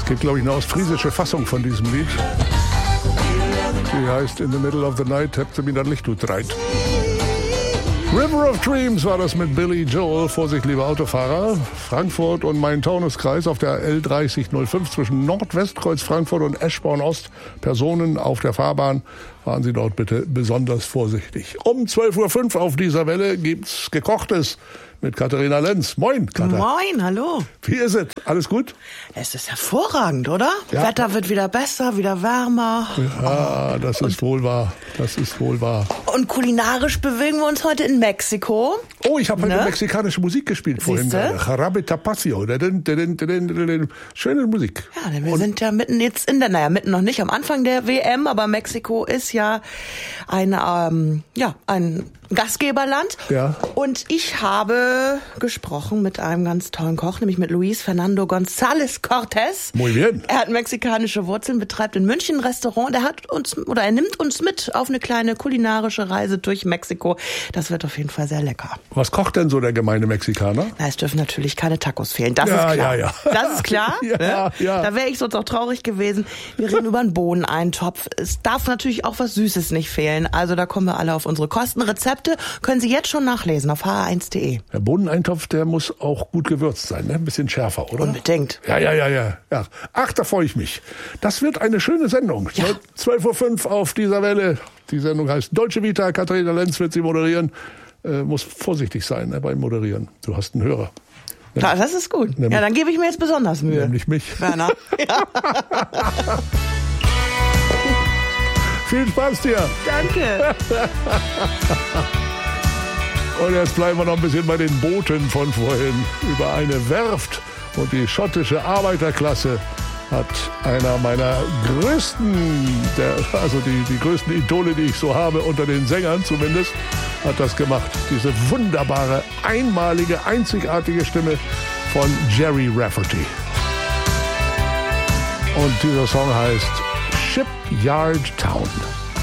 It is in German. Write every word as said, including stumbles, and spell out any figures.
Gibt, glaube ich, eine ostfriesische Fassung von diesem Lied. Die heißt In the Middle of the Night, habt ihr mir das Licht utreit. River of Dreams war das mit Billy Joel. Vorsicht, liebe Autofahrer. Frankfurt und Main-Taunus-Kreis auf der L dreißig null fünf zwischen Nordwestkreuz Frankfurt und Eschborn-Ost. Personen auf der Fahrbahn. Fahren Sie dort bitte besonders vorsichtig. Um zwölf Uhr fünf auf dieser Welle gibt's Gekochtes mit Katharina Lenz. Moin, Katharina. Moin, hallo. Wie ist es? Alles gut? Es ist hervorragend, oder? Ja. Wetter wird wieder besser, wieder wärmer. Ja, das ist wohl wahr. Das ist wohl wahr. Und kulinarisch bewegen wir uns heute in Mexiko. Oh, ich habe heute Ne? mexikanische Musik gespielt vorhin. Siehste? Jarabe Tapacio. Schöne Musik. Ja, denn wir Und sind ja mitten jetzt in der, naja, mitten noch nicht am Anfang der W M, aber Mexiko ist ja ein, ähm, ja, ein Gastgeberland. Ja. Und ich habe gesprochen mit einem ganz tollen Koch, nämlich mit Luis Fernando González Cortés. Muy bien. Er hat mexikanische Wurzeln, betreibt in München ein Restaurant. Er hat uns, oder er nimmt uns mit auf eine kleine kulinarische Reise durch Mexiko. Das wird auf jeden Fall sehr lecker. Was kocht denn so der gemeine Mexikaner? Na, es dürfen natürlich keine Tacos fehlen. Das Ja, ist klar. ja, ja. Das ist klar. Ja, ne? ja. Da wäre ich sonst auch traurig gewesen. Wir reden über einen Bohneneintopf. Es darf natürlich auch was Süßes nicht fehlen. Also da kommen wir alle auf unsere Kosten. Rezepte können Sie jetzt schon nachlesen auf h r eins punkt d e. Der Bohneneintopf, der muss auch gut gewürzt sein, ne? Ein bisschen schärfer, oder? Unbedingt. Ja, ja, ja, ja, ja. Ach, da freue ich mich. Das wird eine schöne Sendung. Ja. zwölf Uhr fünf auf dieser Welle. Die Sendung heißt Deutsche Vita. Katharina Lenz wird sie moderieren. Äh, muss vorsichtig sein, ne, beim Moderieren. Du hast einen Hörer. Ja, das ist gut. Nämlich- Ja, dann gebe ich mir jetzt besonders Mühe. Nämlich mich. Werner. Ja. Viel Spaß dir. Danke. Und jetzt bleiben wir noch ein bisschen bei den Booten von vorhin. Über eine Werft und die schottische Arbeiterklasse hat einer meiner größten, der, also die, die größten Idole, die ich so habe, unter den Sängern zumindest, hat das gemacht. Diese wunderbare, einmalige, einzigartige Stimme von Jerry Rafferty. Und dieser Song heißt Shipyard Town.